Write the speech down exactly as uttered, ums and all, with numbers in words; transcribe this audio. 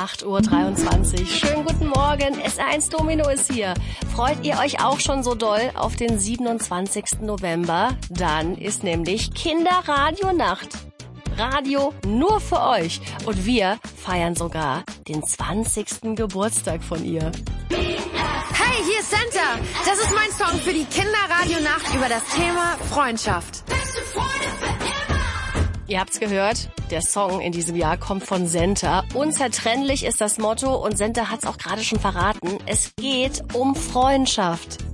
acht Uhr dreiundzwanzig. Schönen guten Morgen, S eins Domino ist hier. Freut ihr euch auch schon so doll auf den siebenundzwanzigsten November? Dann ist nämlich Kinderradionacht. Radio nur für euch. Und wir feiern sogar den zwanzigsten Geburtstag von ihr. Hey, hier ist Santa. Das ist mein Song für die Kinderradionacht über das Thema Freundschaft. Ihr habt's gehört, der Song in diesem Jahr kommt von Senta. Unzertrennlich ist das Motto und Senta hat's auch gerade schon verraten. Es geht um Freundschaft.